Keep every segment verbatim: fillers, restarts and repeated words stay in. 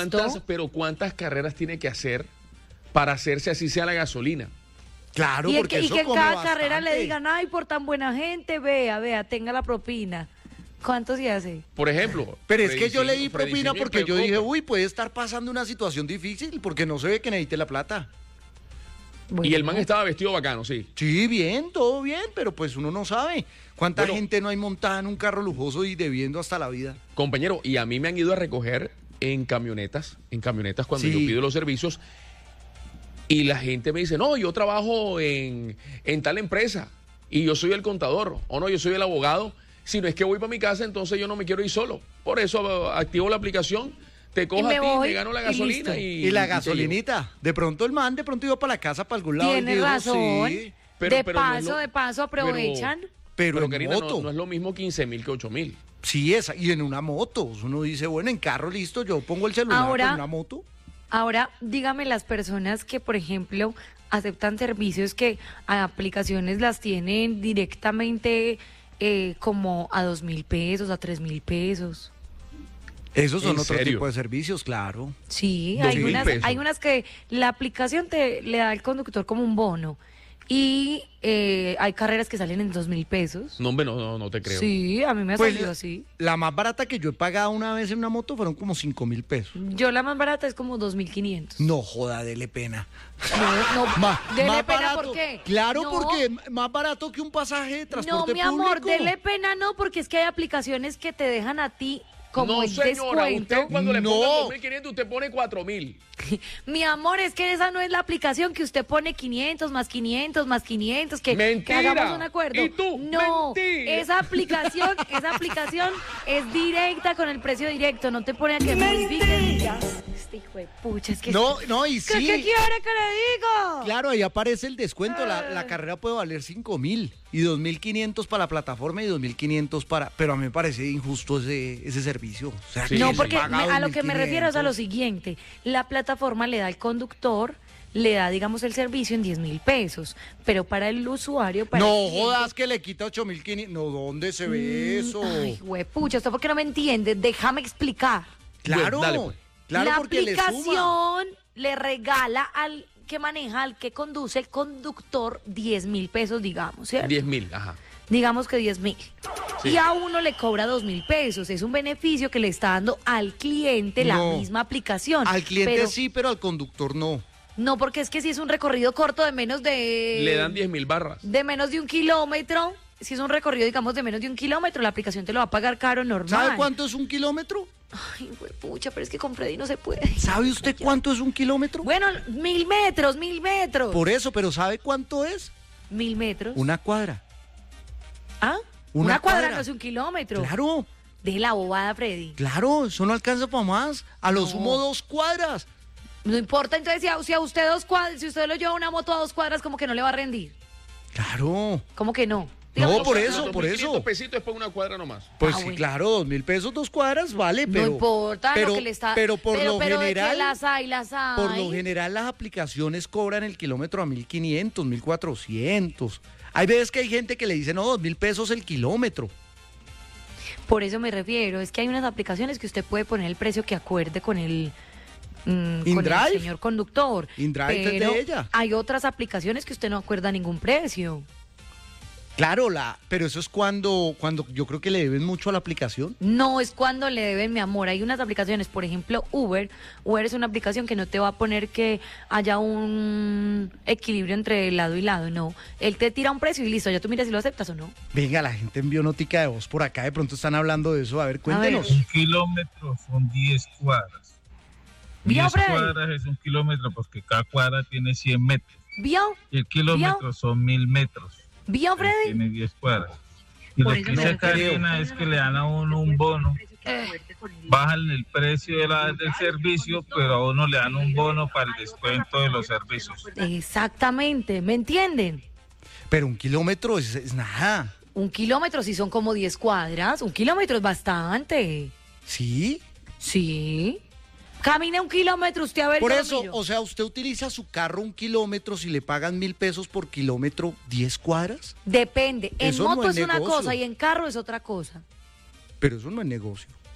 ¿cuántas, pero cuántas carreras tiene que hacer para hacerse así sea la gasolina? Claro, y, porque que, y eso que en come cada bastante. carrera le digan, ay, por tan buena gente, vea, vea, tenga la propina. ¿Cuánto se hace? Por ejemplo. Pero es que yo le di Freddy propina Simeone porque yo pegó, dije, pero- uy, puede estar pasando una situación difícil porque no se ve que necesite la plata. Bueno, Y el man estaba vestido bacano, sí. Sí, bien, todo bien, pero pues uno no sabe cuánta Bueno. gente no hay montada en un carro lujoso y debiendo hasta la vida. Compañero, y a mí me han ido a recoger en camionetas, en camionetas cuando Sí. yo pido los servicios, y la gente me dice, no, yo trabajo en, en tal empresa, y yo soy el contador, o no, yo soy el abogado. Si no es que voy para mi casa, entonces yo no me quiero ir solo. Por eso uh, activo la aplicación, te cojo me a ti, voy me gano la y gasolina listo. y, Y la y te llevo. gasolinita. De pronto el man, de pronto iba para la casa, para algún lado. y Tiene dijo, razón. sí, Pero- de pero no es paso, lo- de paso aprovechan. pero, Pero, en Karina, no, moto. no es lo mismo quince mil que ocho mil. Sí, esa. Y en una moto. Uno dice, bueno, en carro listo, yo pongo el celular Ahora- en una moto. Ahora, dígame las personas que, por ejemplo, aceptan servicios que a aplicaciones las tienen directamente eh, como a dos mil pesos, a tres mil pesos. Esos son ¿En otro serio? tipo de servicios, claro. Sí, Dos hay mil unas, pesos. hay unas que la aplicación te le da al conductor como un bono y eh, hay carreras que salen en dos mil pesos. No, hombre, no, no, no te creo. Sí, a mí me ha Pues, salido así. La más barata que yo he pagado una vez en una moto fueron como cinco mil pesos. Yo la más barata es como dos mil quinientos. No joda, dele pena. No, no, Ma- dele más pena, barato. ¿por qué? Claro, No, porque es más barato que un pasaje de No, transporte mi amor, público. dele pena no, porque es que hay aplicaciones que te dejan a ti como no, el señora, descuento. usted cuando le No. pongan dos mil quinientos, usted pone cuatro mil. Mi amor, es que esa no es la aplicación que usted pone quinientos más quinientos más quinientos, que, que Mentira. hagamos un acuerdo. ¿Y tú? No, Mentira. esa aplicación, esa aplicación es directa con el precio directo, no te pone a que modifiques. Este hijo de pucha, es que No, no, y ¿Qué, sí. ¿Qué quiere que le diga? Claro, ahí aparece el descuento. La, Ah. la carrera puede valer cinco mil y dos mil quinientos para la plataforma y dos mil quinientos para. Pero a mí me parece injusto ese, ese servicio. O sea, Sí, No, sí. porque paga me- a lo que me refiero es a lo dos mil quinientos. siguiente. La plataforma le da al conductor, le da, digamos, el servicio en diez mil pesos, pero para el usuario, para No el cliente- jodas que le quita ocho mil quinientos. No, ¿dónde se ve Mm, eso? Ay, huepucha, ¿usted por qué no me entiende? Déjame explicar. Claro, Dale, pues. claro, la porque le suma. aplicación le, regala al que maneja, al que conduce, el conductor, diez mil pesos, digamos, ¿cierto? diez mil, ajá. Digamos que diez mil. Sí. Y a uno le cobra dos mil pesos. Es un beneficio que le está dando al cliente la No. misma aplicación. Al cliente pero sí, pero al conductor no. No, porque es que si es un recorrido corto de menos de... Le dan diez mil barras. De menos de un kilómetro, si es un recorrido, digamos, de menos de un kilómetro, la aplicación te lo va a pagar caro normal. ¿Sabe cuánto es un kilómetro? Ay, pucha, pero es que con Freddy no se puede. ¿Sabe usted cuánto es un kilómetro? Bueno, mil metros, mil metros. Por eso, pero ¿sabe cuánto es? Mil metros. Una cuadra. ¿Ah? una Una, cuadra, cuadra. no es un kilómetro. Claro, De la bobada, Freddy. claro, eso no alcanza para más. A lo No. sumo dos cuadras. No importa, entonces, si a, si a usted dos cuadras, si usted lo lleva una moto a dos cuadras, como que no le va a rendir. Claro. ¿Cómo que no? No, Digamos, por O sea, eso, los por dos mil quinientos eso. pesitos es para una cuadra nomás. Pues Ah, sí, bueno. claro, dos mil pesos, dos cuadras, vale, pero. no importa pero, lo que le está... Pero por pero, lo pero de general. que las hay, las hay. Por lo general, las aplicaciones cobran el kilómetro a mil quinientos, mil cuatrocientos. Hay veces que hay gente que le dice, no, dos mil pesos el kilómetro. Por eso me refiero, es que hay unas aplicaciones que usted puede poner el precio que acuerde con el, mm, con el InDrive. señor conductor. InDrive es de pero ella. hay otras aplicaciones que usted no acuerda ningún precio. Claro, la, pero eso es cuando, cuando yo creo que le deben mucho a la aplicación. No es cuando le deben, mi amor. Hay unas aplicaciones, por ejemplo, Uber. Uber es una aplicación que no te va a poner que haya un equilibrio entre lado y lado, no. Él te tira un precio y listo, ya tú miras si lo aceptas o no. Venga, la gente envió notica de voz por acá, de pronto están hablando de eso. A ver, cuéntenos. ver. Un kilómetro son diez cuadras. ¿Vio, diez Freddy? cuadras es un kilómetro porque cada cuadra tiene cien metros. ¿Vio? Y el kilómetro son mil metros. ¿Vio, Entonces Freddy? tiene diez cuadras. Y Por lo eso que me dice refiero. Karina es que le dan a uno un bono, Eh, bajan el precio de la- del servicio, pero a uno le dan un bono para el descuento de los servicios. exactamente, ¿me entienden? Pero un kilómetro es, es nada. Un kilómetro, si son como diez cuadras, un kilómetro es bastante. ¿Sí? Sí. Camine un kilómetro, usted a ver. Por yo lo eso, miro. o sea, usted utiliza su carro un kilómetro si le pagan mil pesos por kilómetro, diez cuadras. Depende. En Eso no moto es es una negocio. cosa y en carro es otra cosa. Pero eso no es negocio.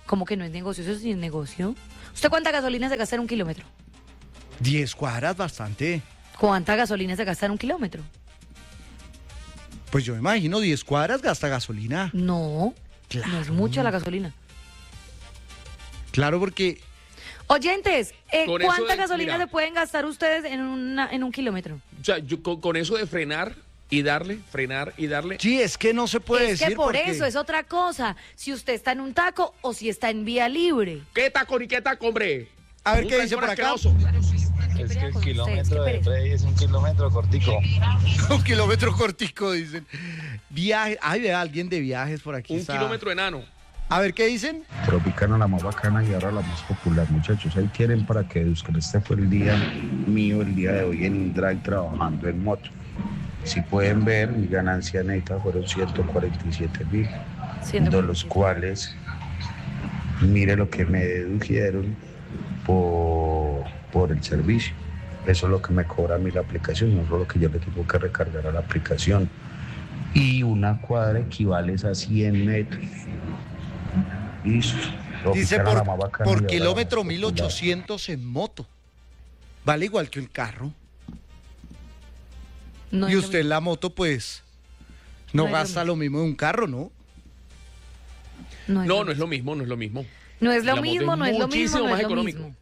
¿Cómo que no es negocio? Eso sí es negocio. ¿Usted cuánta gasolina se gasta en un kilómetro? diez cuadras, bastante. ¿Cuánta gasolina se gasta en un kilómetro? Pues yo me imagino, diez cuadras gasta gasolina. No, Claro. no es mucha la gasolina. Claro, porque Oyentes, eh, Con eso ¿cuánta de- gasolina mira. se pueden gastar ustedes en, una, en un kilómetro? O sea, yo con, con eso de frenar y darle, frenar y darle. sí, es que no se puede es decir que por porque- eso es otra cosa. Si usted está en un taco o si está en vía libre. ¿Qué taco ni qué taco, hombre? A ver Un qué dice trancón por acá. asqueroso. Es que pelea el con kilómetro ustedes, qué de pereza. Freddy es un kilómetro cortico. Un kilómetro cortico, dicen. Viaje, ay, vea, alguien de viajes por aquí Un está. kilómetro enano. A ver qué dicen. Tropicana, la más bacana y ahora la más popular, muchachos. Ahí tienen para que busquen. Este fue el día mío, el día de hoy en Drive trabajando en moto. Si pueden ver, mi ganancia neta fueron ciento cuarenta y siete mil, de los cuales, mire lo que me dedujeron por, por el servicio. Eso es lo que me cobra a mí la aplicación, no es lo que yo le tengo que recargar a la aplicación. Y una cuadra equivale a cien metros. Listo. Dice Tropicana, la por, más bacana y por ahora la kilómetro más mil popular. ochocientos en moto. Vale igual que un carro. No y es lo usted en la moto, pues, no, No es lo gasta lo mismo de un carro, ¿no? mismo. No, no es lo mismo, no es lo mismo. No es lo La moto mismo, es no es lo mismo, muchísimo no más es lo económico. mismo.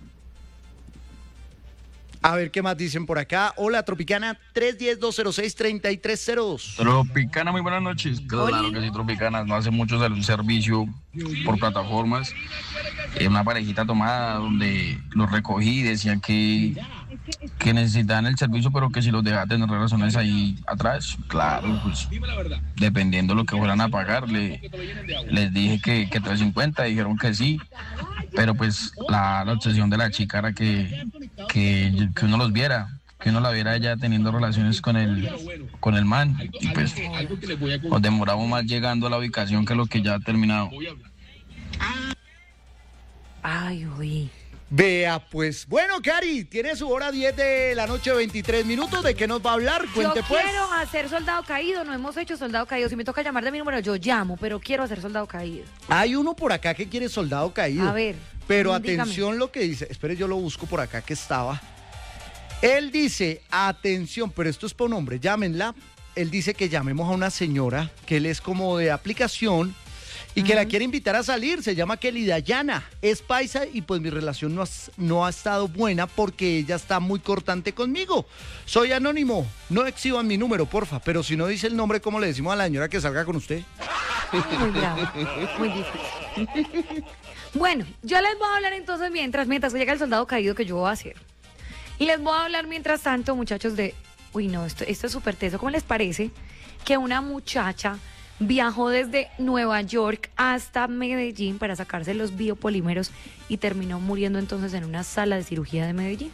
A ver qué más dicen por acá. Hola, Tropicana, tres uno cero, dos cero seis, tres tres cero dos. Tropicana, muy buenas noches. Claro Oli. que sí, Tropicana. No hace mucho salió un servicio por plataformas. Eh, una parejita tomada donde los recogí y decían que, que necesitaban el servicio, pero que si los dejaba tener relaciones ahí atrás. Claro, pues dependiendo de lo que fueran a pagar, le- les dije que, que trescientos cincuenta, dijeron que sí. Pero pues la, la obsesión de la chica era que, que, que uno los viera, que uno la viera ella teniendo relaciones con el, con el man. Y pues nos demoramos más llegando a la ubicación que lo que ya ha terminado. Ay, uy. Vea, pues, bueno, Cari, tiene su hora diez de la noche, veintitrés minutos. ¿De qué nos va a hablar? Cuente, Yo pues. quiero hacer soldado caído, no hemos hecho soldado caído. Si me toca llamar de mi número, yo llamo, pero quiero hacer soldado caído. Hay uno por acá que quiere soldado caído. A ver, Pero dígame. atención lo que dice. Espere, yo lo busco por acá que estaba. Él dice, atención, pero esto es para un hombre, llámenla. Él dice que llamemos a una señora que él es como de aplicación y que la quiere invitar a salir. Se llama Kelly Dayana. Es paisa y pues mi relación no ha, no ha estado buena porque ella está muy cortante conmigo. Soy anónimo. No exhiban mi número, porfa. Pero si no dice el nombre, ¿cómo le decimos a la señora que salga con usted? Muy bravo, muy difícil. Bueno, yo les voy a hablar entonces mientras, mientras llega el soldado caído que yo voy a hacer. Y les voy a hablar mientras tanto, muchachos, de... Uy, no, esto, esto es súper teso. ¿Cómo les parece que una muchacha viajó desde Nueva York hasta Medellín para sacarse los biopolímeros y terminó muriendo entonces en una sala de cirugía de Medellín?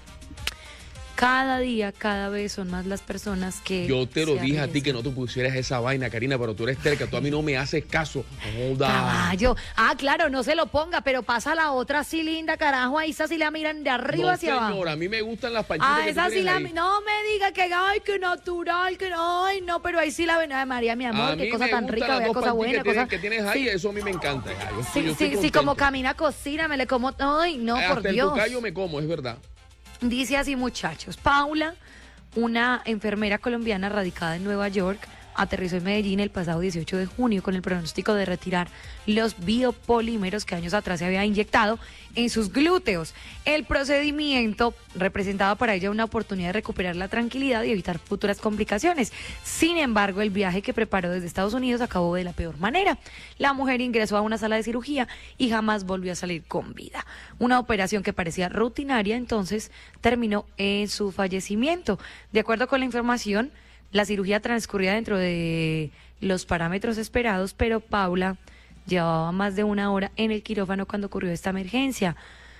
Cada día, cada vez son más las personas que... Yo te lo se dije a ti que arriesgan. no te pusieras esa vaina, Karina, pero tú eres terca, tú a mí no me haces caso. Joda. Caballo. Ah, claro, no se lo ponga, pero pasa la otra así linda, carajo. Ahí esa sí la miran de arriba No, hacia abajo. señora, a mí me gustan las panchitas Ah, que tú esa sí tienes la... ahí. No me diga que, ay, que natural, que no, ay, no, pero ahí sí la ven. Ay, María, mi amor, A qué mí cosa me tan gustan rica, las vea dos cosa panchitas buena, que tienes, cosa... que tienes ahí, Sí. eso a mí me encanta. Ya, yo estoy- Sí, yo estoy sí, sí, contento. como camina, cocina, me le como... Ay, no, por Hasta el Dios. tocayo me como, es verdad. Dice así, muchachos. Paula, una enfermera colombiana radicada en Nueva York, aterrizó en Medellín el pasado dieciocho de junio con el pronóstico de retirar los biopolímeros que años atrás se había inyectado en sus glúteos. El procedimiento representaba para ella una oportunidad de recuperar la tranquilidad y evitar futuras complicaciones. Sin embargo, el viaje que preparó desde Estados Unidos acabó de la peor manera. La mujer ingresó a una sala de cirugía y jamás volvió a salir con vida. Una operación que parecía rutinaria entonces terminó en su fallecimiento. De acuerdo con la información, la cirugía transcurría dentro de los parámetros esperados, pero Paula llevaba más de una hora en el quirófano cuando ocurrió esta emergencia.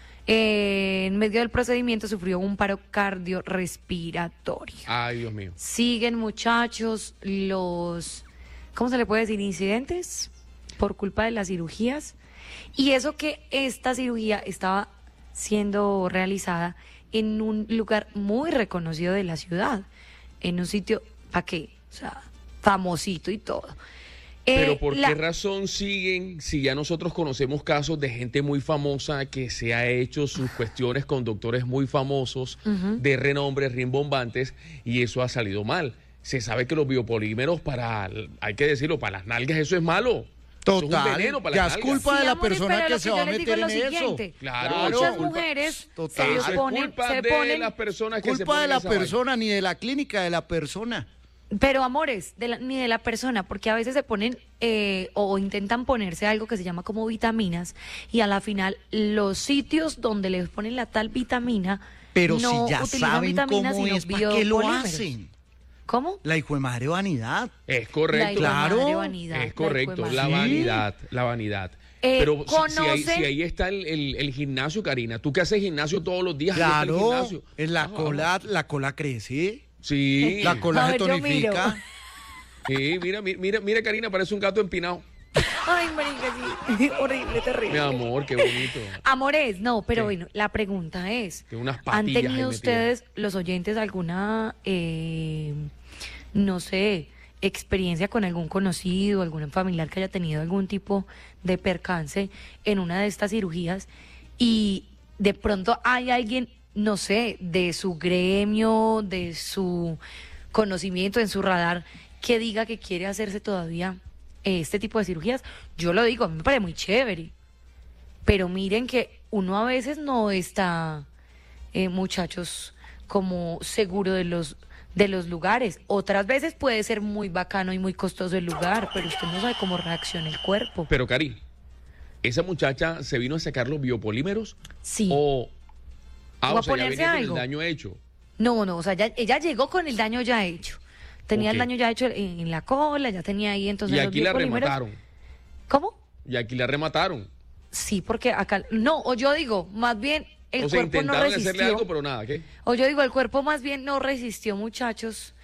Eh, en medio del procedimiento sufrió un paro cardiorrespiratorio. Ay, Dios mío. Siguen, muchachos, los, ¿cómo se le puede decir? Incidentes por culpa de las cirugías. Y eso que esta cirugía estaba siendo realizada en un lugar muy reconocido de la ciudad, en un sitio, ¿para qué? O sea, famosito y todo. Pero Eh, ¿por la- qué razón siguen, si ya nosotros conocemos casos de gente muy famosa que se ha hecho sus cuestiones con doctores muy famosos, de renombre, rimbombantes, y eso ha salido mal? Se sabe que los biopolímeros para, hay que decirlo, para las nalgas eso es malo. Eso es un Total, veneno para ya las es nalgas. culpa de Sí, la amores, persona pero que lo se yo va a les meter digo en es lo eso. siguiente. Claro, Muchas eso es culpa- mujeres Total. se Eso es ponen, culpa se de ponen las personas que se Culpa de ponen la esa vaina. persona, ni de la clínica, de la persona. Pero amores, de la- ni de la persona, porque a veces se ponen eh, o intentan ponerse algo que se llama como vitaminas y a la final los sitios donde les ponen la tal vitamina Pero no si ya utilizan saben vitaminas, cómo sino es, ¿para qué lo biopolímeros. hacen? ¿Cómo? La hijo de madre vanidad. Es La correcto. hijo de Claro, madre vanidad, la Es hijo de correcto, madre. la Sí. vanidad, la vanidad. Eh, Pero si- si, ahí, ¿conocen? si ahí está el, el- el gimnasio, Karina, tú que haces gimnasio todos los días, ahí está el Claro, gimnasio. en la Ah, cola, la cola crece, Sí. la cola A se ver, yo miro. tonifica. Sí, mira, mi- mira, mira, Karina, parece un gato empinado. Ay, marica, sí. Horrible, terrible. Mi amor, qué bonito. Amores, no, pero ¿Qué? bueno, la pregunta es, Tiene unas ¿han patillas ahí tenido metidas. ustedes, los oyentes, alguna, eh, no sé, experiencia con algún conocido, algún familiar que haya tenido algún tipo de percance en una de estas cirugías y de pronto hay alguien, no sé, de su gremio, de su conocimiento, en su radar, que diga que quiere hacerse todavía este tipo de cirugías? Yo lo digo, a mí me parece muy chévere. Pero miren que uno a veces no está, eh, muchachos, como seguro de los de los lugares. Otras veces puede ser muy bacano y muy costoso el lugar, pero usted no sabe cómo reacciona el cuerpo. Pero, Cari, ¿esa muchacha se vino a sacar los biopolímeros? Sí. O, ah, ¿O a o sea, ya ponerse venía con algo? el daño hecho. No, no, o sea, ya- ella llegó con el daño ya hecho. Tenía Ok. el daño ya hecho en, en la cola, ya tenía ahí entonces Y los aquí la biopolímeros. remataron. ¿Cómo? Y aquí la remataron. Sí, porque acá, no, o yo digo, más bien el o sea, cuerpo no intentaron resistió. hacerle algo, pero nada, ¿qué? O yo digo, el cuerpo más bien no resistió, muchachos,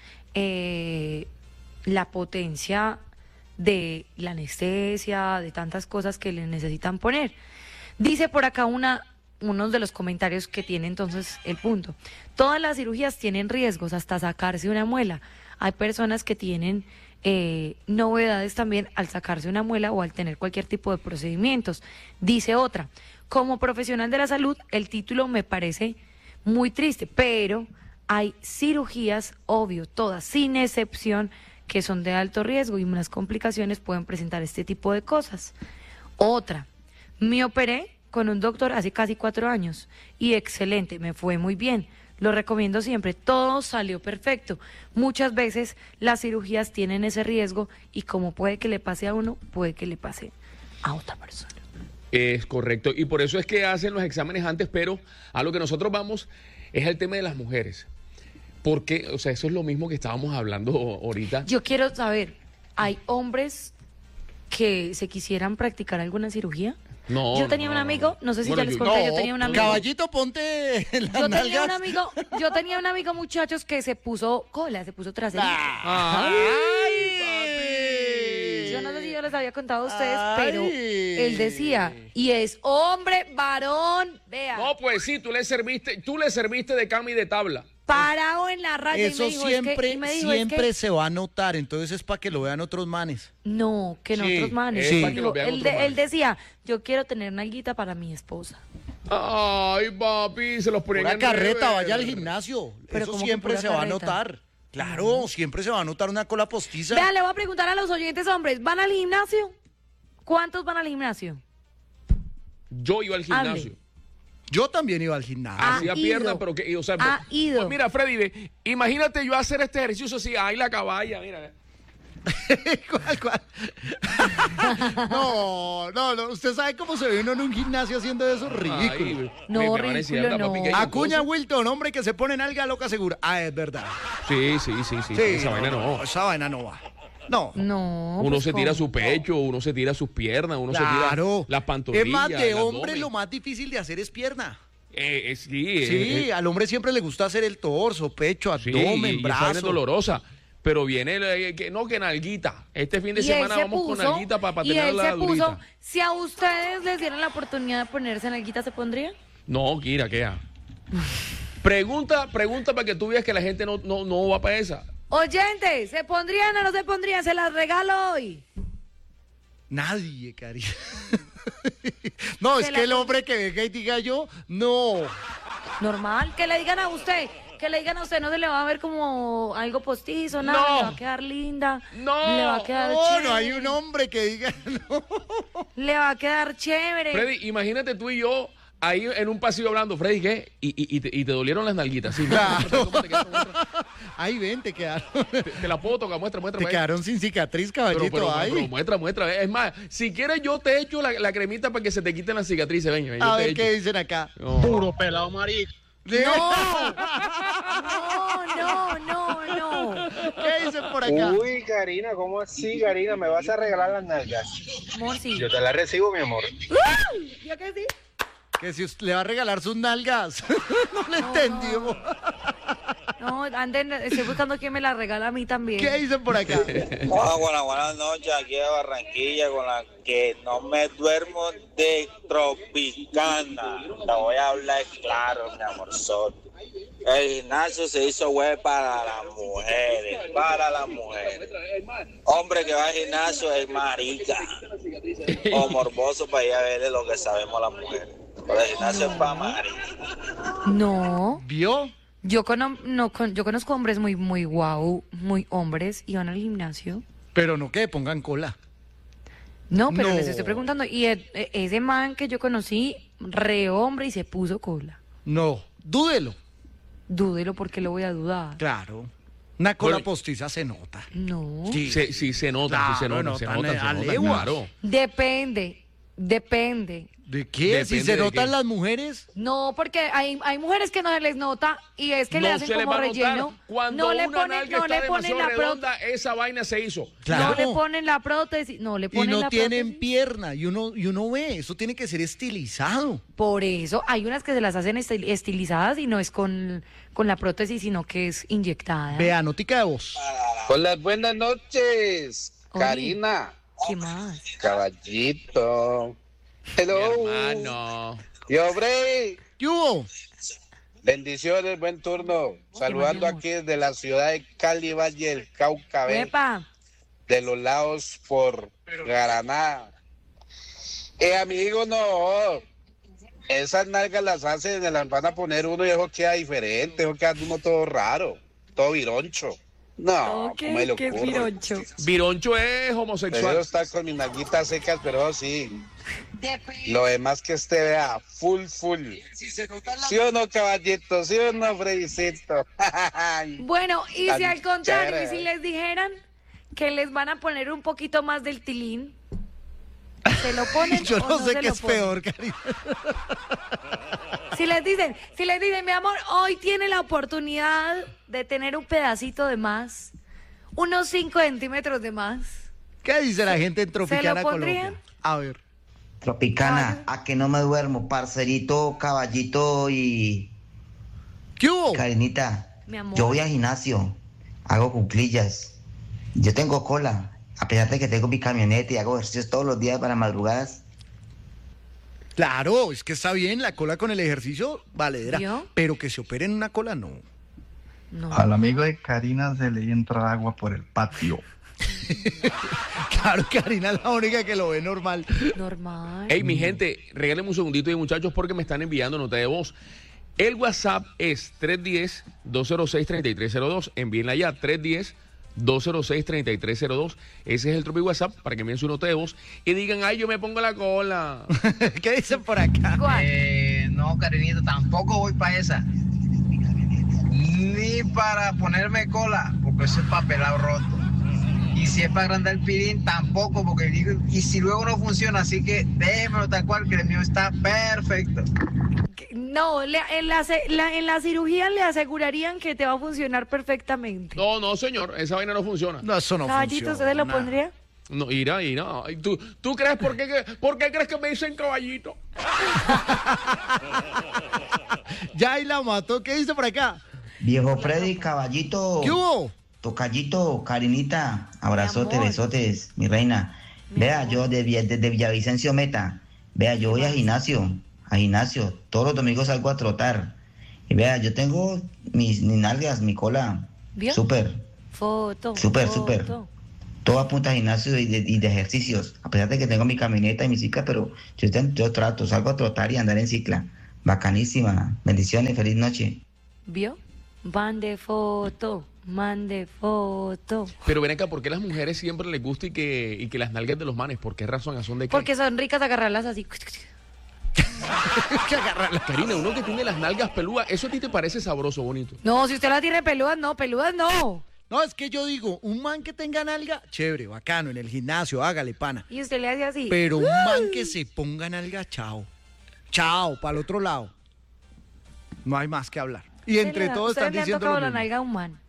eh, la potencia de la anestesia, de tantas cosas que le necesitan poner. Dice por acá una, uno de los comentarios que tiene entonces el punto. Todas las cirugías tienen riesgos, hasta sacarse una muela. Hay personas que tienen eh, novedades también al sacarse una muela o al tener cualquier tipo de procedimientos. Dice otra, como profesional de la salud, el título me parece muy triste, pero hay cirugías, obvio, todas, sin excepción, que son de alto riesgo y unas complicaciones pueden presentar este tipo de cosas. Otra, me operé con un doctor hace casi cuatro años y excelente, me fue muy bien. Lo recomiendo siempre, todo salió perfecto. Muchas veces las cirugías tienen ese riesgo y como puede que le pase a uno, puede que le pase a otra persona. Es correcto. Y por eso es que hacen los exámenes antes, pero a lo que nosotros vamos es el tema de las mujeres. Porque, o sea, eso es lo mismo que estábamos hablando ahorita. Yo quiero saber, ¿hay hombres que se quisieran practicar alguna cirugía? No. Yo tenía no, un no, amigo, no sé si ya les conté, yo tenía un amigo. Caballito, ponte en las Yo tenía un nalgas. amigo, yo tenía un amigo, muchachos, que se puso cola, se puso trasera. ¡Ay! Yo no sé si yo les había contado a ustedes, Ay. pero él decía, y es hombre, varón, vea, No, pues sí, tú le serviste, tú le serviste de cama y de tabla. parado en la raya. Eso y me dijo, es que- siempre, y me dijo, es siempre que- se va a notar, entonces es para que lo vean otros manes. No, que en Sí, otros manes. es Él para que lo dijo- vean él, otros de- manes. él decía, yo quiero tener nalguita para mi esposa. Ay, papi, se los ponían Una en carreta, rever. vaya al gimnasio. Pero Eso ¿cómo que siempre pura se va a carreta? notar. Claro, siempre se va a notar una cola postiza. Vean, le voy a preguntar a los oyentes hombres, ¿van al gimnasio? ¿Cuántos van al gimnasio? Yo iba al gimnasio. Hable. Yo también iba al gimnasio. Ha Hacía ido. pierna, pero que, o sea, Ha ido. pues mira, Freddy, ve, imagínate yo hacer este ejercicio así, ay, la caballa, mira. ¿Cuál, cuál? no, no, no. Usted sabe cómo se ve uno en un gimnasio haciendo eso. Ridículo. Ay, No, me- me van a decir, ridículo anda, papi, no. que hay Acuña cosas. Wilton, hombre que se pone en alga loca segura. Ah, es verdad. Sí, sí, sí, sí, Sí, esa vaina no. Esa vaina no va. No. No. Uno pues, se tira ¿cómo? su pecho, uno se tira sus piernas, uno se Claro. tira las pantorrillas. Es más, de el hombre abdomen. lo más difícil de hacer es pierna. Eh, eh, sí, Sí, eh, eh, al hombre siempre le gusta hacer el torso, pecho, sí, abdomen, y esa vaina es brazo. dolorosa. Pero viene, el- que no, que nalguita. Este fin de Y él semana se vamos con puso- nalguita para y él tener la se puso, durita. si a ustedes les dieran la oportunidad de ponerse nalguita, ¿se pondría? No, Kira, ¿qué? Pregunta, pregunta para que tú veas que la gente no, no, no va para esa. Oyentes, ¿se pondrían o no se pondrían? Se las regalo hoy. Nadie, Karina. No, Se es la que el pon- hombre que venga y diga yo, no. Normal, que le digan a usted, que le digan a usted, no se le va a ver como algo postizo, nada, No. le va a quedar linda, No. le va a quedar No, chévere, no hay un hombre que diga no. le va a quedar chévere. Freddy, imagínate tú y yo ahí en un pasillo hablando, Freddy, ¿qué? Y, y, y, te, y te dolieron las nalguitas. Sí, Claro. muestra, ¿cómo te quedaron? Muestra. Ahí ven, te quedaron. Te, te la puedo tocar, muestra, muestra. Te muestra. quedaron sin cicatriz, Pero, caballito. pero, ahí. pero muestra, muestra. Es más, si quieres yo te echo la, la cremita para que se te quiten las cicatrices. Ven, ven, yo A te ver echo. qué dicen acá. No. Puro pelado marico. No, no, no, no, no. ¿Qué dicen por acá? Uy, Karina, ¿cómo así, Karina? ¿Me vas a regalar las nalgas? Amor, sí. Yo te las recibo, mi amor. ¿Ya que sí? Que si usted le va a regalar sus nalgas. No le entendió. No, anden, estoy buscando quien me la regala a mí también. ¿Qué dicen por acá? Hola, buenas, buenas noches, aquí de Barranquilla, con la que no me duermo de Tropicana. La voy a hablar claro, mi amor sol. El gimnasio se hizo web para las mujeres, para las mujeres. Hombre que va al gimnasio es marica o morboso para ir a ver lo que sabemos las mujeres. Pero el gimnasio es para marica. No, ¿Vio? yo, cono- no, con- yo conozco hombres muy, muy guau, muy hombres, y van al gimnasio. Pero no que pongan cola. No, pero No. les estoy preguntando, y e- e- ese man que yo conocí, re hombre y se puso cola. No, dúdelo. Dúdelo porque lo voy a dudar. Claro. Una cola Bueno, postiza se nota. No. Sí. Sí, sí, se nota, Claro, sí se nota, no, se tan nota, se a nota, leguas. claro. Depende, depende. ¿De qué? Si Depende se de notan qué. las mujeres. No, porque hay, hay mujeres que no se les nota y es que le No hacen se le como va a notar. relleno. Cuando no le una ponen, nalga no está le ponen demasiado la prótesis. redonda, esa vaina se hizo. Claro. No le ponen la prótesis, no le Y ponen no la tienen prótesis. pierna. Y uno, y uno ve, eso tiene que ser estilizado. Por eso hay unas que se las hacen estil- estilizadas y no es con, con la prótesis, sino que es inyectada. Vea, notica de voz. Hola, buenas noches, Oye. Karina, ¿Qué más? caballito. Hello. Hermano. Y hombre, ¿Qué hubo? bendiciones, buen turno. Saludando amor. aquí desde la ciudad de Cali, Valle del Cauca, ve, Epa, de los lados por Granada. Eh, amigo, no. Esas nalgas las hacen, se las van a poner uno y eso queda diferente, eso queda uno todo raro, todo vironcho. No, ok, ¿cómo me lo qué ocurre? pironcho. Vironcho es Prefiero homosexual. estar con mis nalguitas secas, pero sí. Lo demás que esté vea, full, full. ¿Sí o no, caballito? ¿Sí o no, Fredicito? Bueno, y si Tan al contrario, chévere. y si les dijeran que les van a poner un poquito más del tilín, ¿se lo ponen Yo o no no sé se qué lo es ponen? peor, Karina. Si les dicen, si les dicen, mi amor, hoy tiene la oportunidad de tener un pedacito de más, unos cinco centímetros de más. ¿Qué dice la gente en Tropicana, pondrían? Colombia? A ver. Tropicana, a que no me duermo, parcerito, caballito y ¿Qué hubo? Karinita. Mi amor. Yo voy al gimnasio, hago cuclillas. Yo tengo cola, a pesar de que tengo mi camioneta y hago ejercicios todos los días para madrugadas. Claro, es que está bien, la cola con el ejercicio, valedera. ¿Vio? Pero que se operen una cola, no. No. Al amigo de Karina se le entra agua por el patio. Claro, Karina es la única que lo ve normal. Normal. Hey, mi gente, regálenme un segundito, y muchachos, porque me están enviando nota de voz. El WhatsApp es tres uno cero, dos cero seis, tres tres cero dos. Envíenla ya, tres uno cero, dos cero seis, tres tres cero dos. Ese es el Tropi WhatsApp para que envíen su nota de voz y digan, ay, yo me pongo la cola. ¿Qué dicen por acá? ¿Cuál? Eh, no, Karinita, tampoco voy para esa. Ni para ponerme cola, porque eso es papelado roto. Y si es para agrandar el pirín, tampoco, porque digo, y si luego no funciona, así que déjemelo tal cual, que el mío está perfecto. No, le- en, la, ce- la- en la cirugía le asegurarían que te va a funcionar perfectamente. No, no, señor, esa vaina no funciona. No, eso no Caballito, funciona. ¿usted se lo pondría? No, irá, irá. Ay, ¿Tú, ¿Tú crees por qué, que- por qué crees que me dicen caballito? Ya y la mató. ¿Qué dice por acá? Viejo Freddy, caballito, ¿Qué hubo? tocallito, Karinita, abrazotes, amor. besotes, mi reina. Mi Vea, amor. yo de, Villa- desde Villavicencio Meta, vea, yo voy al gimnasio, a gimnasio, todos los domingos salgo a trotar. Y vea, yo tengo mis, mis nalgas, mi cola, ¿Vio? súper, Foto. súper, foto. súper. todo a punta de gimnasio y de, y de ejercicios. A pesar de que tengo mi camioneta y mi cicla, pero yo, yo trato, salgo a trotar y andar en cicla. Bacanísima. Bendiciones, feliz noche. ¿Vio? Mande foto, mande foto. Pero ven acá, ¿por qué a las mujeres siempre les gusta y que, y que las nalgas de los manes? ¿Por qué razón? ¿A son de qué? Porque son ricas agarrarlas así. que agarrarlas. Karina, uno que tiene las nalgas peludas, ¿eso a ti te parece sabroso, bonito? No, si usted las tiene peludas, no, peludas no. No, es que yo digo, un man que tenga nalga, chévere, bacano, en el gimnasio, hágale, pana. Y usted le hace así. Pero un man que se ponga nalga, chao. Chao, para el otro lado. No hay más que hablar. Y entre le, todos están le diciendo han tocado lo la mismo. nalga a un man.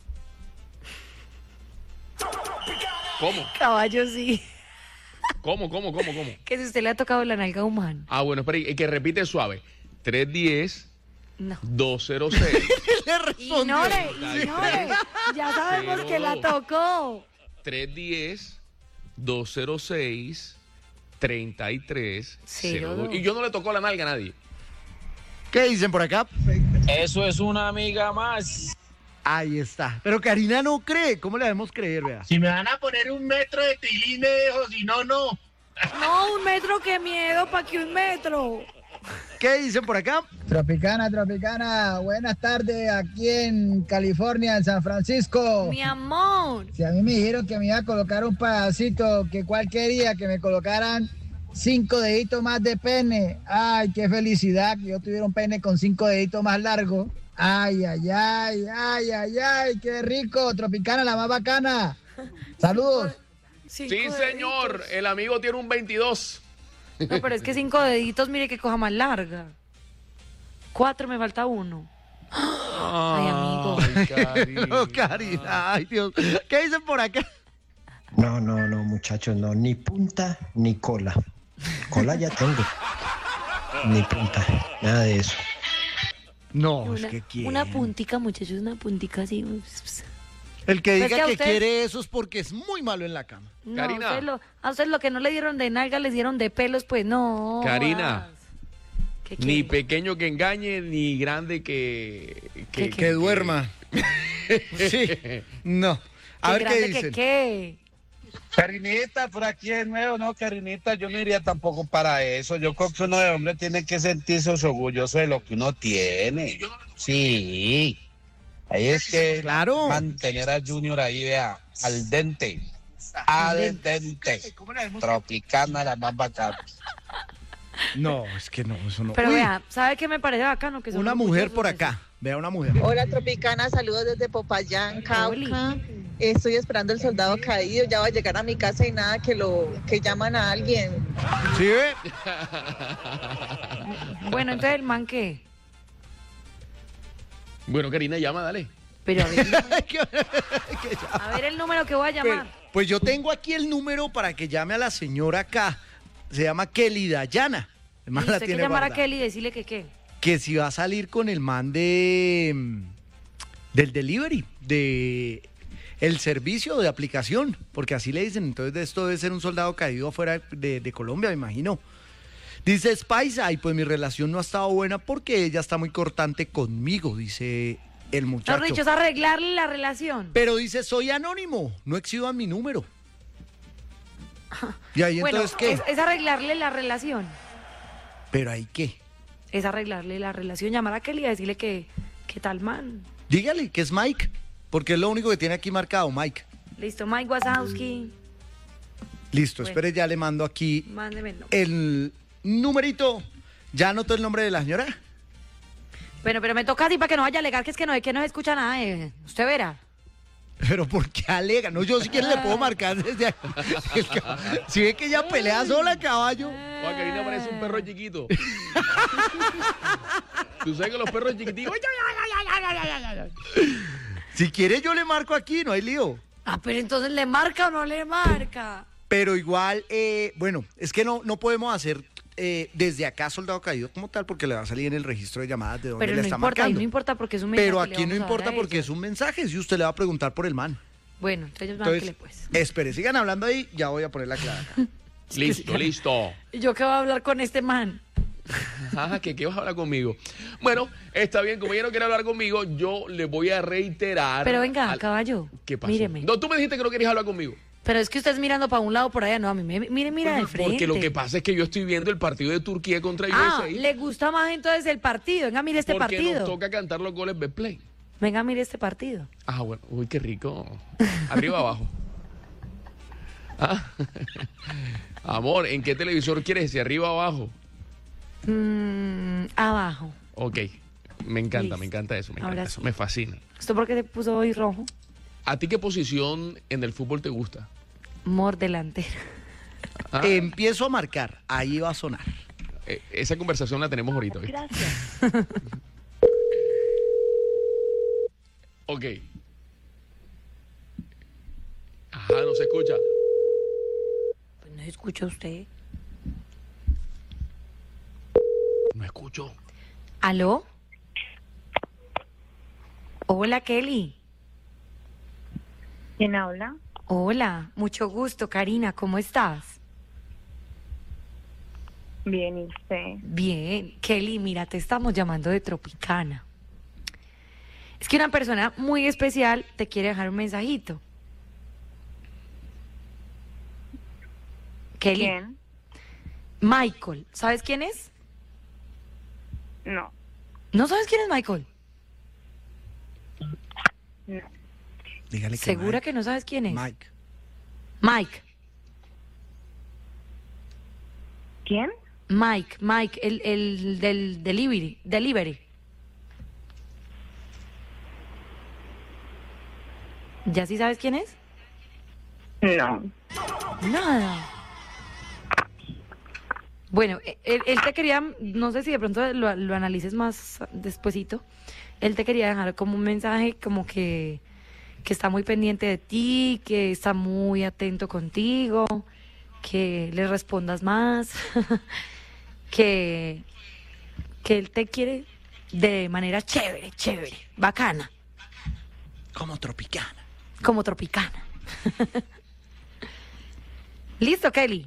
¿Cómo? Caballo, sí. ¿Cómo, cómo, cómo, cómo? Que si usted le ha tocado la nalga a un man. Ah, bueno, espera, y que repite suave. tres uno cero, No. dos cero seis. Le respondió. Ignore, ignore. Ya sabemos Cero que la dos. tocó. tres uno cero, dos cero seis, tres tres cero dos. Y yo no le tocó la nalga a nadie. ¿Qué dicen por acá? Eso es una amiga más. Ahí está. Pero Karina no cree. ¿Cómo le debemos creer, vea? Si me van a poner un metro de tilín, me dejo, si no, no. No, un metro, qué miedo, ¿para qué un metro? ¿Qué dicen por acá? Tropicana, Tropicana, buenas tardes aquí en California, en San Francisco. Mi amor. Si a mí me dijeron que me iba a colocar un pedacito, que cuál quería, que me colocaran cinco deditos más de pene. Ay, qué felicidad que yo tuviera un pene con cinco deditos más largo. Ay, ay, ay, ay, ay, ay, qué rico. Tropicana, la más bacana. Saludos. Sí, señor. El amigo tiene un veintidós. No, pero es que cinco deditos, mire que coja más larga. Cuatro, me falta uno. Ay, amigo. Ay, Karina. No, Karina, ay, Dios. ¿Qué dicen por acá? No, no, no, muchachos, no. Ni punta ni cola. Cola ya tengo. Ni punta, nada de eso. No, Una, es que quiere. una puntica, muchachos, una puntica así. El que Pues diga que a que usted- quiere eso es porque es muy malo en la cama. No, Karina. A usted, lo, a usted lo que no le dieron de nalga, les dieron de pelos, pues no. Karina. ¿Qué Ni quiere? pequeño que engañe, ni grande que... Que, Que duerma. Sí. No. A ver qué grande dicen. que qué. Karinita, por aquí de nuevo, no, Karinita, yo no iría tampoco para eso. Yo creo que uno de hombre tiene que sentirse orgulloso de lo que uno tiene. Sí. Ahí es que Claro. mantener a Junior ahí, vea, al dente. Al dente. Tropicana, la más bacana. No, es que no, eso no. Pero Uy, vea, ¿sabe qué me parece bacano? Que son una mujer orgullosos por de acá. Vea una mujer. Hola Tropicana, saludos desde Popayán, Cauca. Estoy esperando el soldado caído, ya va a llegar a mi casa y nada que lo que llaman a alguien. ¿Sí ve? su- Bueno, entonces el man, ¿qué? Bueno, Karina, llama, dale. Pero a ver, a ver el número que voy a llamar. Pues yo tengo aquí el número para que llame a la señora acá. Se llama Kelly Dayana. Además, Y la usted que tiene llamar a guardada. Kelly y decirle que qué. Que si va a salir con el man de mm, del delivery, de el servicio de aplicación, porque así le dicen. Entonces de esto debe ser un soldado caído afuera de, de Colombia, me imagino. Dice Spice, ay, pues mi relación no ha estado buena porque ella está muy cortante conmigo, dice el Mejor muchacho. dicho, es arreglarle la relación. Pero dice, soy anónimo, no exhiban mi número. Y ahí Bueno, entonces, ¿qué? es, es arreglarle la relación. Pero ahí, ¿qué? Es arreglarle la relación, llamar a Kelly y decirle que, que tal man. Dígale que es Mike, porque es lo único que tiene aquí marcado, Mike. Listo, Mike Wazowski. Listo, Bueno. espere, ya le mando aquí Mándeme el nombre. el numerito. ¿Ya anotó el nombre de la señora? Bueno, pero me toca así para que no vaya a alegar que es que no, es que no se escucha nada. eh. Usted verá. Pero ¿por qué alega? No, yo si quiere le puedo marcar desde aquí. El cab- Si ve que ella pelea sola, caballo. Juan, Karina parece un perro chiquito. Tú sabes que los perros chiquititos... Si quiere yo le marco aquí, no hay lío. Ah, pero entonces ¿le marca o no le marca? Pero igual, eh, bueno, es que no, no podemos hacer eh, desde acá soldado caído como tal, porque le va a salir en el registro de llamadas de donde Pero le no está importa, ahí marcando. no importa porque es un mensaje. Pero que le aquí no vamos a dar importa a porque ella. es un mensaje, si usted le va a preguntar por el man. Bueno, entonces Entonces, márquele pues. espere, sigan hablando ahí, ya voy a poner la clave acá. Listo, listo. ¿Y yo qué voy a hablar con este man? Ajá, ¿qué, ¿qué vas a hablar conmigo? Bueno, está bien, como ella no quiere hablar conmigo, yo le voy a reiterar... Pero venga, al- caballo, ¿Qué pasó? míreme. No, tú me dijiste que no querías hablar conmigo. Pero es que usted es mirando para un lado por allá, no, a mí me mire, mira de frente. Porque lo que pasa es que yo estoy viendo el partido de Turquía contra U S A. Ah, le gusta más entonces el partido. Venga, mire este porque partido. nos toca cantar los goles Betplay. Venga, mire este partido. Ah, bueno, uy, qué rico. Arriba, abajo. Ah. Amor, ¿en qué televisor quieres? ¿Si arriba o abajo? Mm, abajo. Ok, me encanta, Listo. me encanta eso, me encanta Ahora eso, sí. me fascina. ¿Esto por qué se puso hoy rojo? ¿A ti qué posición en el fútbol te gusta? Mor delantero. Ah, Empiezo a marcar, ahí va a sonar. eh, esa conversación la tenemos ahorita, ¿viste? Gracias. Ok. Ajá, no se escucha. Pues no escucha usted. No escucho. ¿Aló? Hola, Kelly. ¿Quién habla? Hola, mucho gusto, Karina, ¿cómo estás? Bien, ¿y usted? Bien, Kelly, mira, te estamos llamando de Tropicana. Es que una persona muy especial te quiere dejar un mensajito. Kelly. ¿Quién? Michael, ¿sabes quién es? No, ¿No sabes quién es Michael? no. Dígale que ¿Segura Mike. que no sabes quién es? Mike. Mike, ¿Quién? Mike, Mike, el, el del delivery, delivery. ¿Ya sí sabes quién es? No. Nada. Bueno, él, él te quería, no sé si de pronto lo, lo analices más despuesito, él te quería dejar como un mensaje como que, que está muy pendiente de ti, que está muy atento contigo, que le respondas más, que, que él te quiere de manera chévere, chévere, bacana, Como Tropicana. como Tropicana. ¿Listo, Kelly?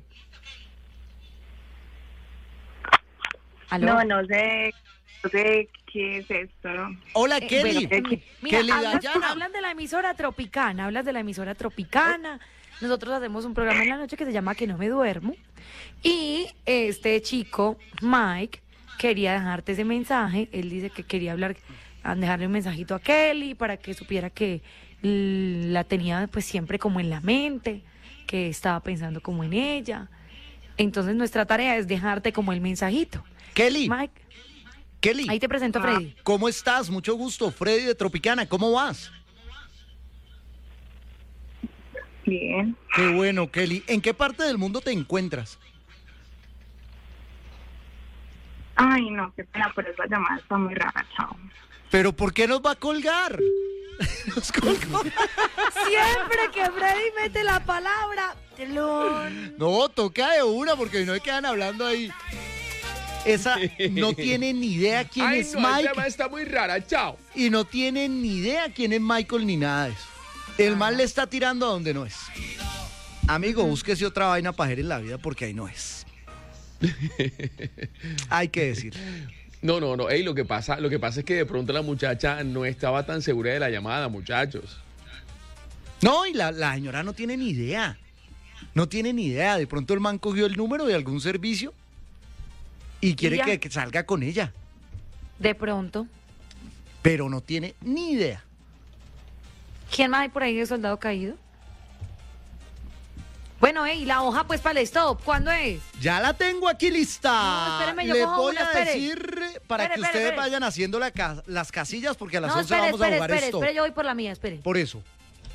¿Aló? No, no sé, no sé qué es esto, ¿no? Hola, Eh, Kelly. bueno, mira, Kelly hablas, Dayana. hablas de la emisora Tropicana, hablas de la emisora Tropicana. Nosotros hacemos un programa en la noche que se llama Que no me duermo. Y este chico, Mike, quería dejarte ese mensaje. Él dice que quería hablar, dejarle un mensajito a Kelly para que supiera que l- la tenía pues siempre como en la mente, que estaba pensando como en ella. Entonces nuestra tarea es dejarte como el mensajito. Kelly. Mike, Kelly. ahí te presento a Freddy. ¿Cómo estás? Mucho gusto. Freddy de Tropicana. ¿Cómo vas? Bien. Qué bueno, Kelly. ¿En qué parte del mundo te encuentras? Ay, no, qué pena, pero esa llamada está muy rara, chao. ¿Pero por qué nos va a colgar? Nos colgó. Siempre que Freddy mete la palabra, telón. No, toca de una porque no me quedan hablando ahí. Esa no tiene ni idea quién Ay, es no, esa Mike. llamada está muy rara, chao. Y no tiene ni idea quién es Michael ni nada de eso. El mal le está tirando a donde no es. Amigo, búsquese otra vaina para hacer en la vida porque ahí no es. Hay que decir. No, no, no. Ey, lo que pasa, lo que pasa es que de pronto la muchacha no estaba tan segura de la llamada, muchachos. No, y la, la señora no tiene ni idea. No tiene ni idea. De pronto el man cogió el número de algún servicio y quiere ya. que, que salga con ella. De pronto. Pero no tiene ni idea. ¿Quién más hay por ahí de soldado caído? Bueno, y la hoja pues para el stop, ¿cuándo es? Ya la tengo aquí lista. No, espéreme, yo Le cojo voy una, a espere. decir para Espere, que espere, ustedes espere. vayan haciendo la ca- las casillas porque a las No, once espere, vamos espere, a jugar espere, esto. espere, yo voy por la mía, espere. Por eso.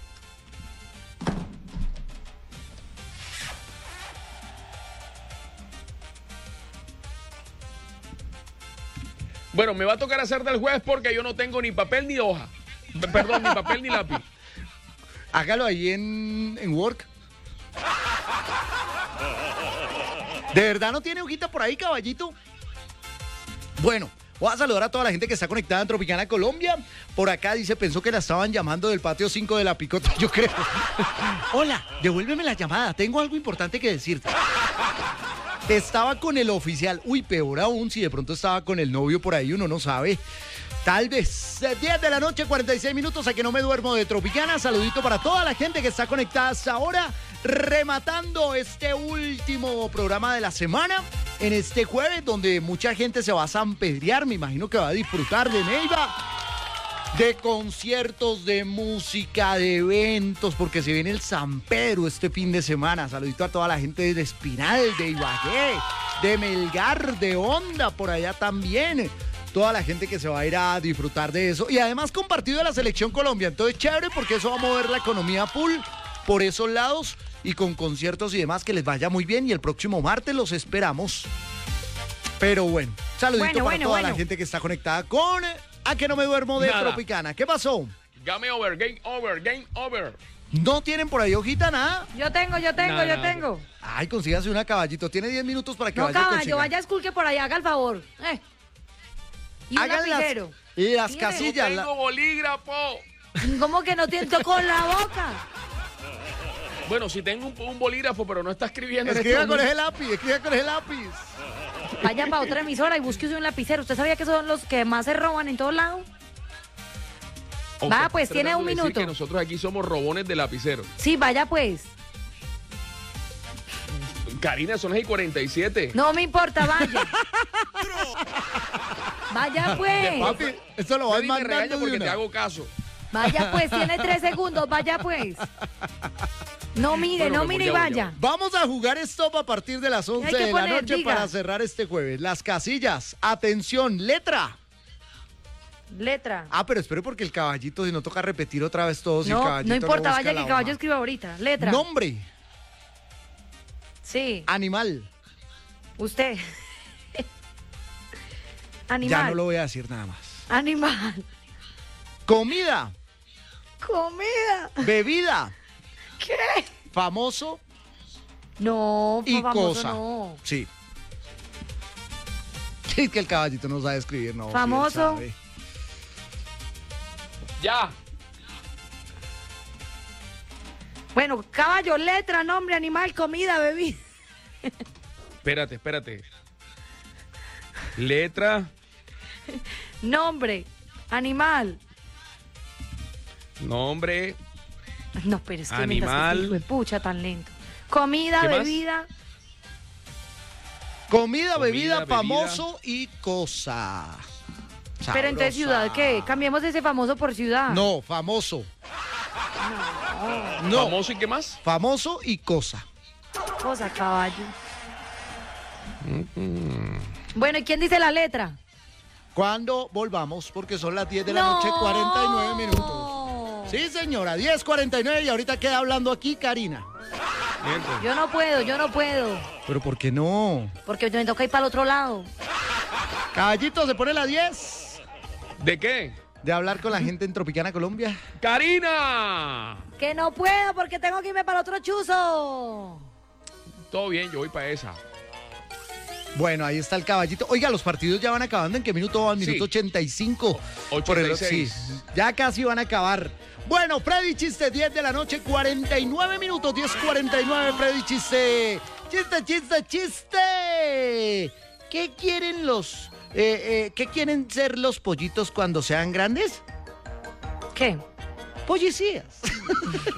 Bueno, me va a tocar hacer del juez porque yo no tengo ni papel ni hoja. P- Perdón, ni papel ni lápiz. Hágalo ahí en, en Work. ¿De verdad no tiene hojita por ahí, caballito? Bueno, voy a saludar a toda la gente que está conectada en Tropicana, Colombia. Por acá dice, pensó que la estaban llamando del patio cinco de la Picota, yo creo. Hola, devuélveme la llamada, tengo algo importante que decirte. Estaba con el oficial. Uy, peor aún si de pronto estaba con el novio por ahí, uno no sabe. Tal vez. diez de la noche, cuarenta y seis minutos, a que no me duermo de Tropicana. Saludito para toda la gente que está conectada hasta ahora. rematando este último programa de la semana, en este jueves donde mucha gente se va a sanpedrear, me imagino que va a disfrutar de Neiva, de conciertos, de música, de eventos, porque se viene el San Pedro este fin de semana. Saludito a toda la gente de Espinal, de Ibagué, de Melgar, de Honda, por allá también. Toda la gente que se va a ir a disfrutar de eso. Y además con partido de la Selección Colombia. Entonces chévere porque eso va a mover la economía full por esos lados y con conciertos y demás. Que les vaya muy bien y el próximo martes los esperamos. Pero bueno, saludito Bueno, para bueno, toda bueno. la gente que está conectada con A Que No Me Duermo de Nada. Tropicana. ¿Qué pasó? Game over, game over, game over. ¿No tienen por ahí hojita nada? Yo tengo, yo tengo, No, yo no. tengo. Ay, consígase una caballito. Tiene diez minutos para que No, vaya a caballo, conseguir. vaya a School que por allá, haga el favor. Eh. Y un Hagan las, lapicero. las Tiene. casillas. la- Tengo bolígrafo. ¿Cómo que no tiene con la boca? Bueno, si tengo un, un bolígrafo, pero no está escribiendo. en Escriba este con momento. ese lápiz, escriba con ese lápiz. Vaya para otra emisora y búsquese un lapicero. ¿Usted sabía que son los que más se roban en todos lados? O Va, sea, pues, tiene tratando un de decir minuto. que nosotros aquí somos robones de lapicero. Sí, vaya pues. Karina, son las y cuarenta y siete. No me importa, vaya. Vaya pues. Papi, eso lo vas Nadie me mandando regaña de porque una. te hago caso. Vaya pues, tiene tres segundos, vaya pues. No mire, Bueno, no mi mire y amor, ya voy, ya vaya. Vamos a jugar stop a partir de las once hay que de la poner? noche Diga. para cerrar este jueves. Las casillas, atención, letra. Letra. Ah, pero espere porque el caballito, si no toca repetir otra vez todo, si el No, caballito no importa, busca vaya que la el caballo hoja. escriba ahorita. Letra. Nombre, Sí, animal. usted. Animal. Ya no lo voy a decir nada más. Animal. Comida, Comida. bebida, ¿Qué? famoso No, y famoso cosa. no. Sí. Es que el caballito no sabe escribir, no. sí, él Famoso. sabe. Ya. Bueno, caballo, letra, nombre, animal, comida, bebida. Espérate, espérate. Letra, Nombre, animal. nombre, No, pero es que Animal. mientras que este hijo de pucha tan lento. Comida, ¿Qué más? bebida. Comida, Comida, bebida, bebida. famoso y cosa. Pero entonces Sabrosa. ciudad, ¿qué? Cambiemos ese famoso por ciudad. No, famoso. No, famoso y qué más. famoso y cosa. Cosa, caballo. Bueno, ¿y quién dice la letra? Cuando volvamos, porque son las diez de la No. noche, cuarenta y nueve minutos. Sí, señora, diez cuarenta y nueve y ahorita queda hablando aquí Karina. Yo no puedo, yo no puedo. Pero ¿por qué no? Porque me toca ir para el otro lado. Caballito, se pone la diez ¿De qué? de hablar con la gente en Tropicana, Colombia. Karina. Que no puedo porque tengo que irme para el otro chuzo. Todo bien, yo voy para esa. Bueno, ahí está el caballito. Oiga, los partidos ya van acabando. ¿En qué minuto van? Minuto Sí. ochenta y cinco. ochenta y el- seis. sí, ya casi van a acabar. Bueno, Freddy Chiste, diez de la noche, cuarenta y nueve minutos, diez cuarenta y nueve, Freddy Chiste. Chiste, chiste, chiste. ¿Qué quieren los... eh, eh, ¿Qué quieren ser los pollitos cuando sean grandes? ¿Qué? Policías.